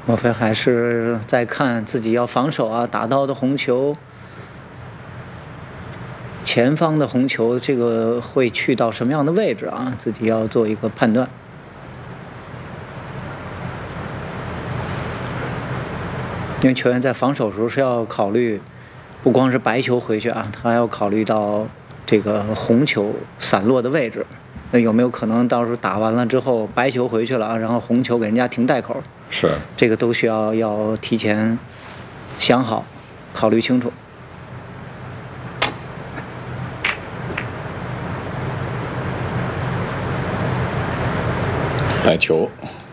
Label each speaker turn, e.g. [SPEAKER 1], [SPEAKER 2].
[SPEAKER 1] 莫非还是在看自己要防守啊，打到的红球，前方的红球，这个会去到什么样的位置啊？自己要做一个判断。因为球员在防守的时候是要考虑，不光是白球回去啊，他还要考虑到这个红球散落的位置。那有没有可能到时候打完了之后，白球回去了啊，然后红球给人家停带口？
[SPEAKER 2] 是，
[SPEAKER 1] 这个都需要提前想好，考虑清楚。
[SPEAKER 2] 白球